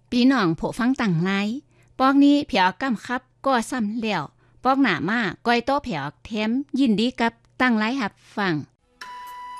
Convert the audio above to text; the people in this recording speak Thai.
พี่น้องผู้ฟังต่างหลายปอกนี้เพียวกำครับก็ซ้ำแล้วปอกหน้ามาก้อยโตเพียวแถมยินดีกับตั้งหลายรับฟัง